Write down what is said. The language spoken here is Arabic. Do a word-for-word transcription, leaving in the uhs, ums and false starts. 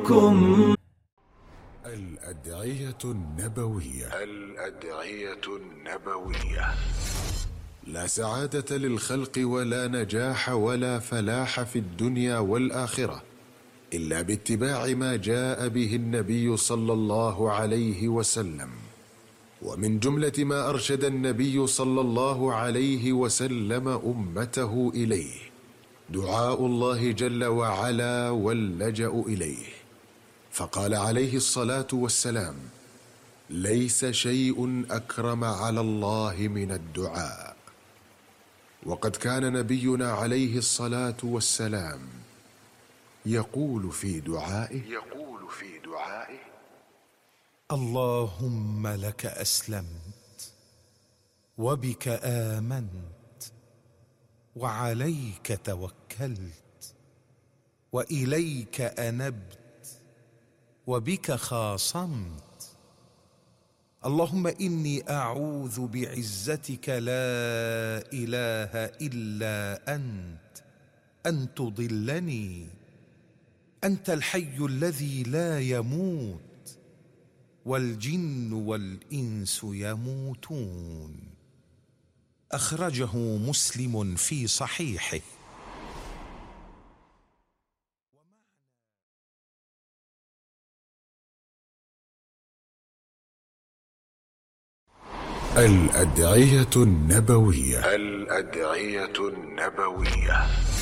خيركم. الأدعية النبوية. الأدعية النبوية. لا سعادة للخلق ولا نجاح ولا فلاح في الدنيا والآخرة إلا باتباع ما جاء به النبي صلى الله عليه وسلم. ومن جملة ما أرشد النبي صلى الله عليه وسلم أمته إليه دعاء الله جل وعلا واللجأ إليه، فقال عليه الصلاة والسلام: ليس شيء أكرم على الله من الدعاء. وقد كان نبينا عليه الصلاة والسلام يقول في دعائه يقول في دعائه اللهم لك أسلمت وبك آمنت وعليك توكلت وإليك أنبت وبك خاصمت. اللهم إني أعوذ بعزتك لا إله إلا أنت أن تضلني. أنت الحي الذي لا يموت والجن والإنس يموتون. أخرجه مسلم في صحيحه. الأدعية النبوية. الأدعية النبوية.